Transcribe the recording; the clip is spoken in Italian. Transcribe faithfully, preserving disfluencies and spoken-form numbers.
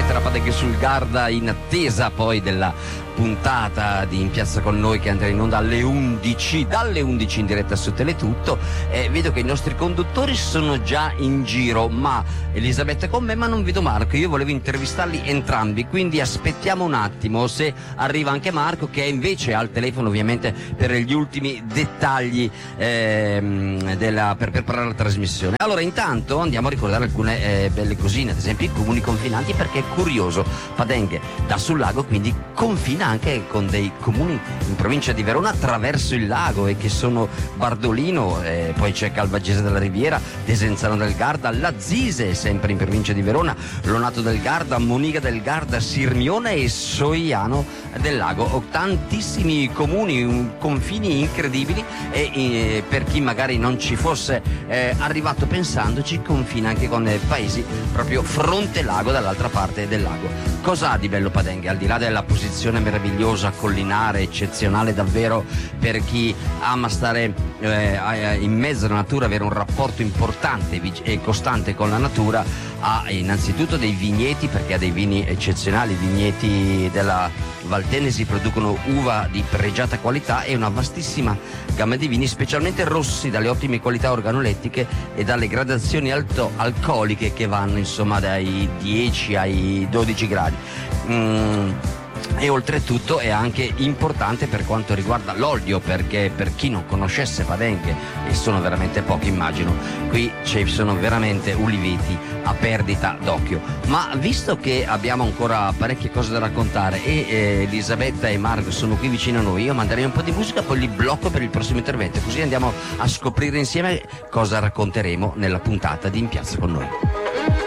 metterà Padeghe sul Garda in attesa poi della puntata di In Piazza con Noi che andrà in onda alle undici, dalle undici in diretta su Teletutto. Eh, vedo che i nostri conduttori sono già in giro, ma Elisabetta è con me, ma non vedo Marco. Io volevo intervistarli entrambi, quindi aspettiamo un attimo se arriva anche Marco, che è invece al telefono ovviamente per gli ultimi dettagli ehm, della, per preparare la trasmissione. Allora intanto andiamo a ricordare alcune eh, belle cosine, ad esempio i comuni confinanti, perché è curioso, Padenghe dà sul lago, quindi confina anche con dei comuni in provincia di Verona attraverso il lago, e che sono Bardolino, eh, poi c'è Calvagese della Riviera, Desenzano del Garda, Lazzise sempre in provincia di Verona, Lonato del Garda, Moniga del Garda, Sirmione e Soiano del Lago. Ho tantissimi comuni, un, confini incredibili, e eh, per chi magari non ci fosse eh, arrivato pensandoci, confina anche con eh, paesi proprio fronte lago, dall'altra parte del lago. Cosa ha di bello Padenghe, al di là della posizione meravigliosa, collinare, eccezionale davvero per chi ama stare eh, in mezzo alla natura, avere un rapporto importante e costante con la natura? Ha innanzitutto dei vigneti, perché ha dei vini eccezionali, i vigneti della Valtenesi producono uva di pregiata qualità e una vastissima gamma di vini, specialmente rossi, dalle ottime qualità organolettiche e dalle gradazioni alto- alcoliche che vanno insomma dai dieci ai dodici gradi. Mm. E oltretutto è anche importante per quanto riguarda l'olio, perché per chi non conoscesse Padenghe, e sono veramente pochi immagino, qui ci sono veramente uliveti a perdita d'occhio. Ma visto che abbiamo ancora parecchie cose da raccontare e eh, Elisabetta e Marco sono qui vicino a noi, io manderei un po' di musica, poi li blocco per il prossimo intervento, così andiamo a scoprire insieme cosa racconteremo nella puntata di In Piazza con Noi.